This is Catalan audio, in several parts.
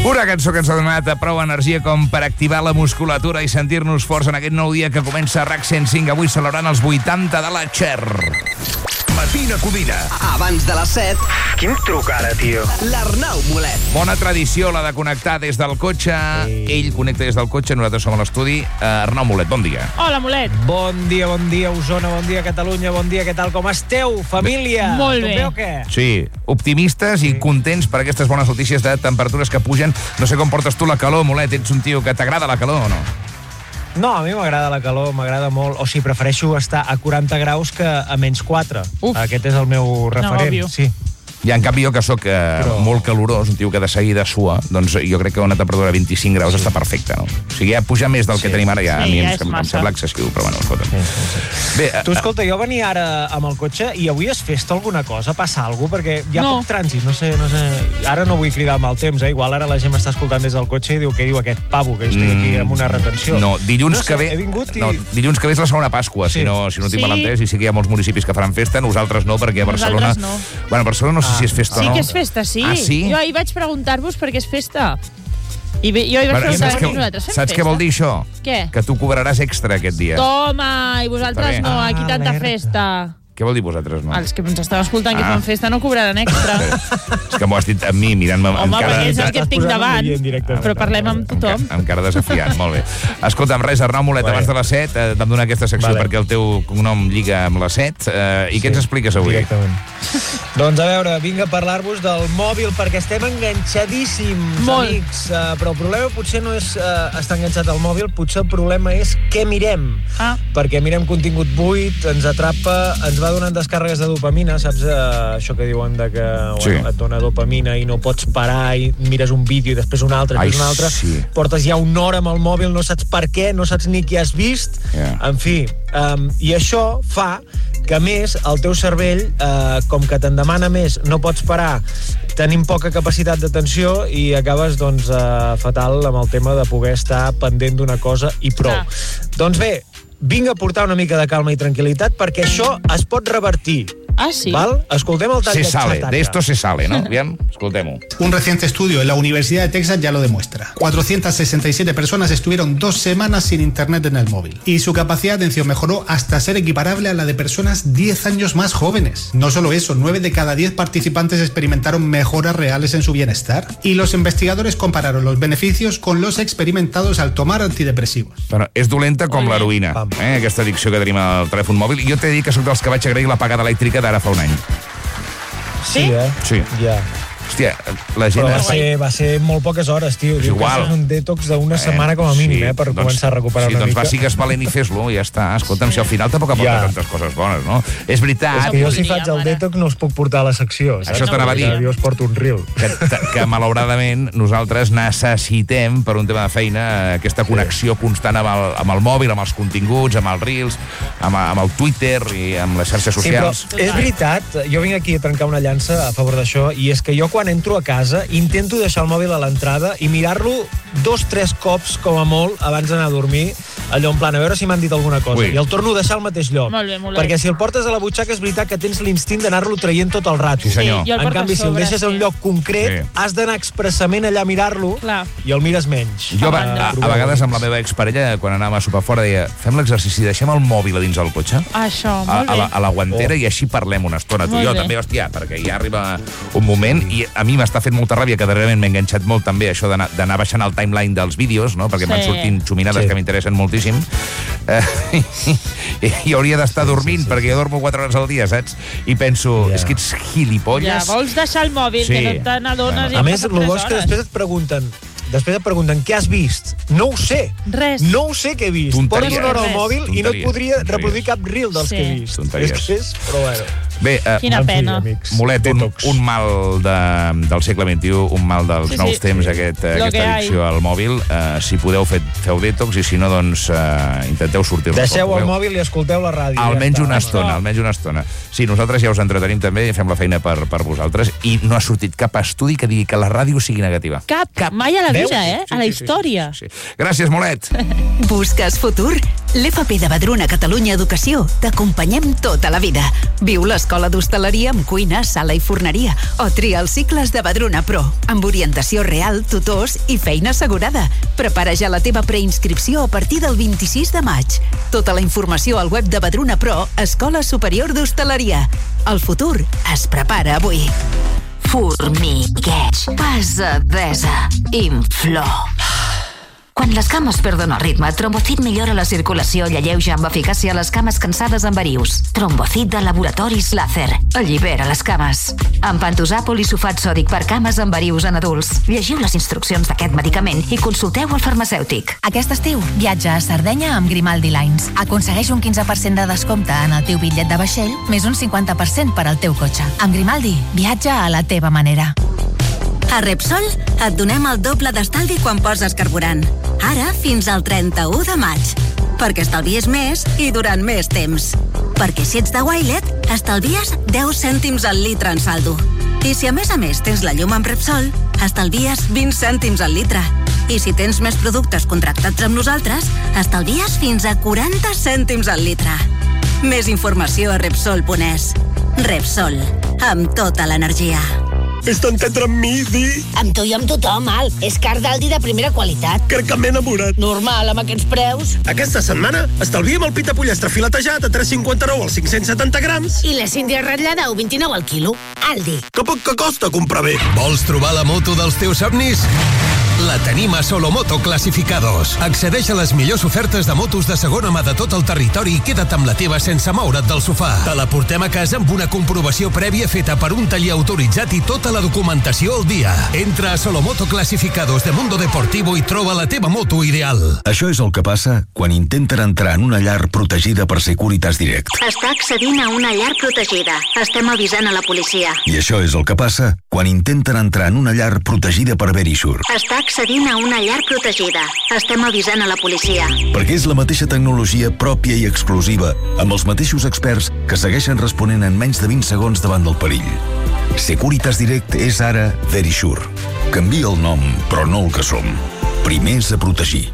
Una cançó que ens ha donat prou energia com per activar la musculatura i sentir-nos forts en aquest nou dia que comença a RAC 105, avui celebrant els 80 de la Cher. Matina Codina. Abans de les 7. Quin truc ara, tio? L'Arnau Molet. Bona tradició, la de connectar des del cotxe. Ell connecta des del cotxe, nosaltres som a l'estudi. Arnau Molet, bon dia. Hola, Molet. Bon dia, Osona, bon dia, Catalunya, bon dia, què tal, com esteu, família? Molt bé. Tot bé o què? Sí, optimistes i contents per aquestes bones notícies de temperatures que pugen. No sé com portes tu la calor, Molet. Ets un tio que t'agrada la calor o no? No, a mi m'agrada la calor, m'agrada molt. O sigui, prefereixo estar a 40 graus que a menys 4. Uf. Aquest és el meu referent. òbvio. Sí. I en canvi jo, que sóc molt calorós, un tio que de seguida sua, doncs jo crec que una temperatura de 25 graus està perfecta, no? O sigui, ja pujar més del que tenim ara ja, Sí, a mi ja em és massa. sembla excessiu, però bueno, escolta. Bé, Tu, escolta, jo venia ara amb el cotxe i avui es festa alguna cosa, passa alguna cosa, perquè hi ha No. poc trànsit, no sé. Ara no vull cridar amb el temps, igual ara la gent m'està escoltant des del cotxe i diu què diu aquest pavo, que jo estic aquí amb una retenció. no, dilluns No sé, que ve... he vingut i... No, dilluns que ve és la segona Pasqua, Sí. si no tinc Sí. mal entès, i sí que hi ha molts municipis que faran festa, nosaltres no, perquè a Barcelona... Nosaltres no. Bueno, a Barcelona no sé si és festa o Sí no. que és festa, sí. Ah, sí? Jo ahir vaig preguntar-vos per què és festa. I jo hi vaig Bueno, preguntar saps a nosaltres. Fem saps festa? què vol dir això? Què? Que tu cobraràs extra aquest dia. Toma, i Està vosaltres bé. no, aquí Ah, tanta alerta. festa. Què vol dir vosaltres, no? Els que ens esteu escoltant que Ah. fan festa no cobraran extra. És que m'ho has dit a mi, mirant-me Home, amb cara... perquè és el que et tinc Estàs posant davant. un dia en directe. Però parlem amb tothom. Amb cara desafiant, molt bé. Escolta'm, res, Arnau Molet, abans de les 7 vam donar aquesta secció Vale. perquè el teu cognom lliga amb les 7. I què ens expliques avui? Directament. Doncs a veure, vinc a parlar-vos del mòbil perquè estem enganxadíssims, Molt. amics. Però el problema potser no és estar enganxat al mòbil, potser el problema és què mirem. Ah. Perquè mirem contingut buit, ens atrapa, ens va donant descàrregues de dopamina, saps això que diuen de que Sí. et dona dopamina i no pots parar i mires un vídeo i després un altre, Ai, després un altre. sí. Portes ja una hora amb el mòbil, no saps per què, no saps ni què has vist. Ja. En fi, i això fa que, a més, el teu cervell, com que te'n demana més, no pots parar, tenim poca capacitat d'atenció i acabes, doncs, fatal amb el tema de poder estar pendent d'una cosa i prou. Clar. Doncs bé, vinc a portar una mica de calma i tranquil·litat perquè això es pot revertir. Ah, sí? Val? Escoltem el tall Se de sale, xataca. de esto se sale, ¿no? Bien, escoltem-ho. Un reciente estudio en la Universidad de Texas ya lo demuestra. 467 personas estuvieron 2 semanas sin internet en el móvil. Y su capacidad de atención mejoró hasta ser equiparable a la de personas 10 años más jóvenes. No solo eso, 9 de cada 10 participantes experimentaron mejoras reales en su bienestar. Y los investigadores compararon los beneficios con los experimentados al tomar antidepresivos. Bueno, és dolenta com Molt bé. l'heroïna, Pam. aquesta addicció que tenim al telèfon mòbil. Jo t'he de dir que sóc dels que vaig agrair l'apagada elèctrica d'ara fa un any. Sí, Sí. Ja. Hòstia, la gent... Però va ser molt poques hores, tio. És Diu que igual. això és un detox d'una setmana com a mínim, per començar a recuperar sí, una doncs mica. va, sigues valent i fes-lo, i ja està. Escolta'm, si al final tampoc aporta Ja. tantes coses bones, no? És veritat És que jo, si podria, faig el mare. detox, no els puc portar a la secció, saps? Això t'anava a dir. Perquè Jo us porto un reel. que malauradament nosaltres necessitem per un tema de feina aquesta connexió constant amb el mòbil, amb els continguts, amb els reels, amb el Twitter i amb les xarxes Sí, però socials. és veritat, jo vinc aquí a trencar una llança a favor d'això, i és que jo quan entro a casa intento deixar el mòbil a l'entrada i mirar-lo 2-3 cops com a molt abans d'anar a dormir, allò en plan a veure si m'han dit alguna cosa, Ui. i el torno a deixar al mateix lloc. Molt bé, molt bé. Perquè si el portes a la butxaca és veritat que tens l'instint d'anar-lo traient tot el rato. Sí, senyor. Sí, jo el En porto canvi, a si el sobre, deixes a un sí. lloc concret, Sí. has d'anar expressament allà a mirar-lo Clar. i el mires menys. Jo Aprendre. a vegades amb la meva exparella, quan anàvem a sopar fora, deia, fem l'exercici, deixem el mòbil a dins del cotxe, Això, molt bé. a la guantera, i així parlem una estona. Tu i Molt jo bé. també, hòstia, perquè ja arriba un moment, i a mi m'està fent molta ràbia, que darrerament m'he enganxat molt també això d'anar baixant el timeline dels vídeos, no? Perquè Sí. m'han sortint xuminades Sí. que m'interessen moltíssim. I hauria d'estar dormint, perquè jo dormo 4 hores al dia, saps? I penso, Ja. és que ets Ja, gilipolles. vols deixar el mòbil, Sí. que no te n'adones i A han més, passat el 3 bo és que hores. després et pregunten què has vist. No ho sé. Res. No ho sé què he vist. Tonteries. Porto una hora al Res. mòbil i no et Tonteries. podria Tonteries. reproduir cap reel dels Sí. que he vist. Tonteries. És que és, però bueno. Bé, Quina En fi, pena. amics. Molet, Detox. un mal del segle XXI, un mal dels Sí, sí. nous temps, Lo aquesta que hay. addicció al mòbil. Si podeu, feu detox, i si no, doncs intenteu sortir-ne. Deixeu el mòbil i escolteu la ràdio. Almenys ja una està. estona, almenys una estona. Sí, nosaltres ja us entretenim també i fem la feina per vosaltres, i no ha sortit cap estudi que digui que la ràdio sigui negativa. Cap, mai a la Veus? vida, a la història. Sí. Gràcies, Molet. Busques futur? L'FP de Vedruna Catalunya Educació t'acompanyem tota la vida. Viu l'escola d'hostaleria amb cuina, sala i forneria o tria els cicles de Vedruna Pro amb orientació real, tutors i feina assegurada. Prepara ja la teva preinscripció a partir del 26 de maig. Tota la informació al web de Vedruna Pro, Escola Superior d'Hostaleria. El futur es prepara avui. Formigueig, pesadesa, inflor. Quan les cames perden el ritme, Trombocid millora la circulació i alleuja amb eficàcia les cames cansades amb verius. Trombocid de Laboratoris Láser. Allibera les cames. Amb pantosàpol i sulfat sòdic per cames amb verius en adults. Llegiu les instruccions d'aquest medicament i consulteu el farmacèutic. Aquest estiu, viatja a Sardenya amb Grimaldi Lines. Aconsegueix un 15% de descompte en el teu bitllet de vaixell, més un 50% per al teu cotxe. Amb Grimaldi, viatja a la teva manera. A Repsol et donem el doble d'estalvi quan poses carburant. Ara fins al 31 de maig. Perquè estalvies més i durant més temps. Perquè si ets de Wilet, estalvies 10 cèntims al litre en saldo. I si a més tens la llum amb Repsol, estalvies 20 cèntims al litre. I si tens més productes contractats amb nosaltres, estalvies fins a 40 cèntims al litre. Més informació a Repsol.es. Repsol, amb tota l'energia. És tan tendre amb mi, Di. Amb tu i amb tothom, Al. És car d'Aldi de primera qualitat. Crec que m'he enamorat. Normal, amb aquests preus. Aquesta setmana estalviem el pita pollastre filetejat a 3,59 als 570 grams. I la síndria ratllada a 1,29 al quilo. Aldi. Que poc que costa comprar bé. Vols trobar la moto dels teus somnis? La tenim a Solomoto Clasificados. Accedeix a les millors ofertes de motos de segona mà de tot el territori i queda't amb la teva sense moure't del sofà. Te la portem a casa amb una comprovació prèvia feta per un taller autoritzat i tota la documentació al dia. Entra a Solomoto Clasificados de Mundo Deportivo i troba la teva moto ideal. Això és el que passa quan intenten entrar en una llar protegida per Securitas Direct. Està accedint a una llar protegida. Estem avisant a la policia. I això és el que passa quan intenten entrar en una llar protegida per Verisure. Està accedint a una llar protegida. Estem avisant a la policia. Perquè és la mateixa tecnologia pròpia i exclusiva, amb els mateixos experts que segueixen responent en menys de 20 segons davant del perill. Securitas Direct és ara Verisure. Canvia el nom, però no el que som. Primers a protegir.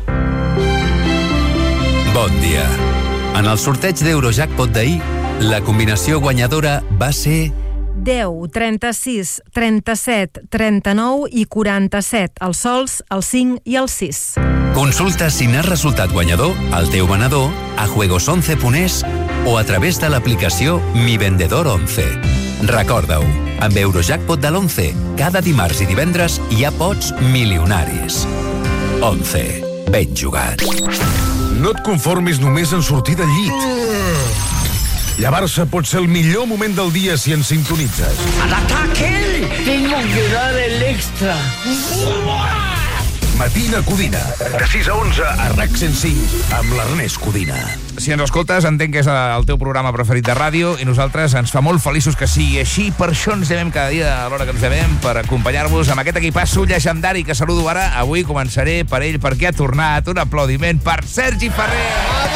Bon dia. En el sorteig d'Eurojackpot d'ahir, la combinació guanyadora va ser 10, 36, 37, 39 i 47, els sols, el 5 i el 6. Consulta si n'has resultat guanyador al teu venedor, a juegos11.es o a través de l'aplicació Mi Vendedor 11. Recorda-ho, amb Eurojackpot de l'11, cada dimarts i divendres hi ha pots milionaris. 11. Ben jugat. No et conformis només en sortir del llit. Llevar-se pot ser el millor moment del dia si ens sintonitzes. ¡Al ataque! Tengo que dar el extra. Matina Codina, de 6 a 11 a RAC 105, amb l'Ernest Codina. Si ens escoltes, entenc que és el teu programa preferit de ràdio i nosaltres ens fa molt feliços que sigui així. Per això ens llevem cada dia a l'hora que ens llevem per acompanyar-vos amb aquest equipàs llegendari que saludo ara. Avui començaré per ell perquè ha tornat. Un aplaudiment per Sergi Ferrer.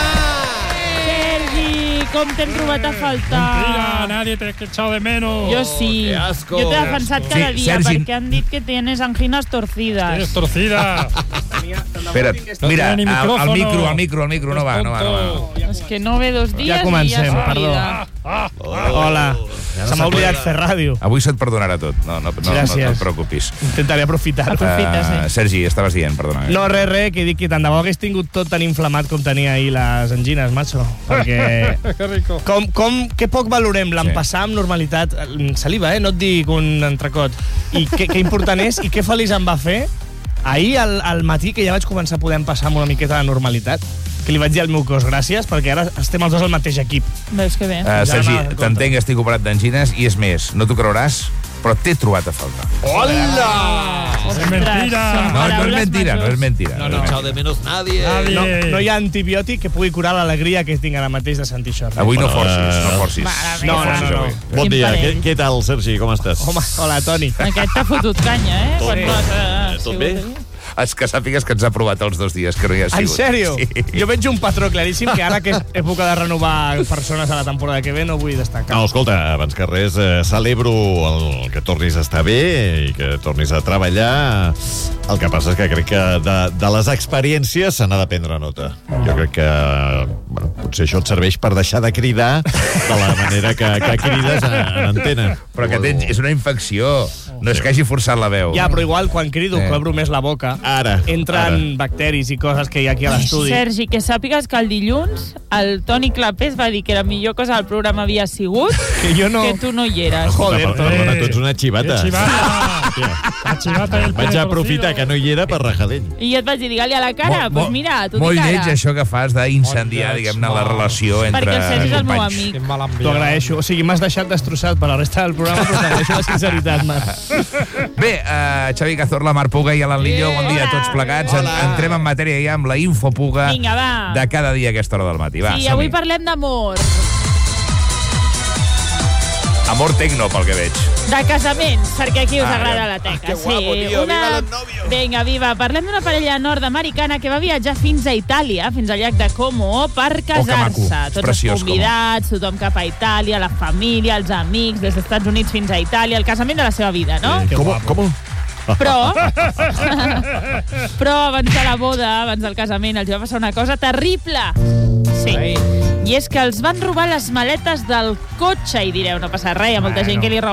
Com t'hem trobat a faltar. Mentira, nadie te ha echado de menos. Yo sí. Qué asco. Yo te he defensat cada dia Sergi. perquè han dit que tienes anginas torcidas. Tienes torcida. Espera't, mira, el micro no va. És que no ve 2 dies ja comencem, i ja perdó. Hola. Se m'ha oblidat fer ràdio. Avui se't perdonarà tot, no et preocupis. Intentaré aprofitar. Sergi, estaves dient, perdona. No, res, que dic que tant de bo hagués tingut tot tan inflamat com tenia ahir les angines, macho. Perquè Que rico. que poc valorem l'empassar amb normalitat. Saliva, no et dic un entrecot. I que important és i que feliç em va fer ahir al matí, que ja vaig començar a poder empassar amb una miqueta de normalitat, que li vaig dir al meu cos gràcies, perquè ara estem els dos al mateix equip. Veus que bé. Sergi, t'entenc, estic operat d'angines i és més, no t'ho creuràs, però t'he trobat a faltar. ¡Hola! ¡Es mentira! No és mentira. No ha echado de menos nadie. No hi ha antibiòtic que pugui curar l'alegria que tinc ara mateix de sentir això. Avui no forcis. No. Bon dia, què tal, Sergi, com estàs? Home, hola, Toni. Aquest t'ha fotut canya, Tot bé? És que sàpigues que ens ha provat els 2 dies, que no hi ha sigut. En sèrio? Sí. Jo veig un patró claríssim que ara que és època de renovar persones a la temporada que ve no vull destacar. No, escolta, abans que res, celebro que tornis a estar bé i que tornis a treballar. El que passa és que crec que de les experiències se n'ha de prendre nota. Jo crec que potser això et serveix per deixar de cridar de la manera que crides en antena. Però que és una infecció. No és que hagi forçat la veu. Ja, però igual quan crido, que obro més la boca, entren bacteris i coses que hi ha aquí a l'estudi. Sergi, que sàpigues que el dilluns el Toni Clapés va dir que la millor cosa del programa havia sigut que tu no hi eres. Joder, perdona, tu ets una xivata. La xivata i el Vaig aprofitar que no hi era per rajadell. I jo et vaig dir, digue-li a la cara, doncs mira, tu molt dic lleig ara. això que fas d'incendiar, diguem-ne, la relació entre Perquè el Sergi és el meu companys. amic. T'ho agraeixo. O sigui, m'has deixat destrossat per la resta del programa, però t'agraeixo la sinceritat, Marc. Bé, Xavi Cazorla, Marc Puga i Alan Lillo, bon dia a tots plegats. Entrem en matèria ja amb la infopuga Vinga, va. de cada dia a aquesta hora del matí. Va, Sí, avui parlem d'amor. Amor tecno, pel que veig. De casaments, perquè aquí us agrada la teca. que guapo, tio, viva los novios. Vinga, viva. Parlem d'una parella nord-americana que va viatjar fins a Itàlia, fins al llac de Como, per casar-se. Tots els preciós, convidats, tothom cap a Itàlia, la família, els amics, des dels Estats Units fins a Itàlia, el casament de la seva vida, no? Com? Però abans de la boda, abans del casament, els va passar una cosa terrible. Sí. I és que els van robar les maletes del cotxe, i direu, no passa res, hi ha molta gent que li roba